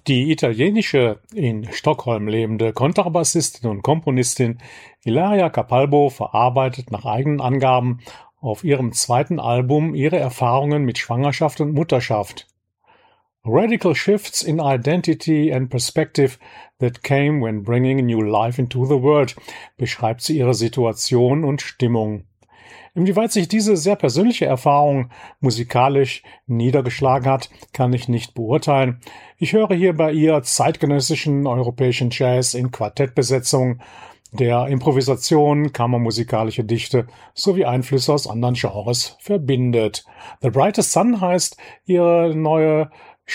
Die italienische, in Stockholm lebende Kontrabassistin und Komponistin Ilaria Capalbo verarbeitet nach eigenen Angaben auf ihrem zweiten Album ihre Erfahrungen mit Schwangerschaft und Mutterschaft. Radical shifts in identity and perspective that came when bringing new life into the world, beschreibt sie ihre Situation und Stimmung. Inwieweit sich diese sehr persönliche Erfahrung musikalisch niedergeschlagen hat, kann ich nicht beurteilen. Ich höre hier bei ihr zeitgenössischen europäischen Jazz in Quartettbesetzung, der Improvisation, kammermusikalische Dichte sowie Einflüsse aus anderen Genres verbindet. The Brightest Sun heißt ihre neue